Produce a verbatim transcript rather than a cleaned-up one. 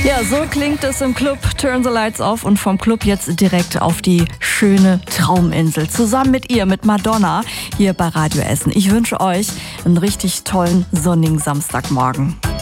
Ja, so klingt es im Club Turn the Lights Off und vom Club jetzt direkt auf die schöne Trauminsel. Zusammen mit ihr, mit Madonna, hier bei Radio Essen. Ich wünsche euch einen richtig tollen, sonnigen Samstagmorgen.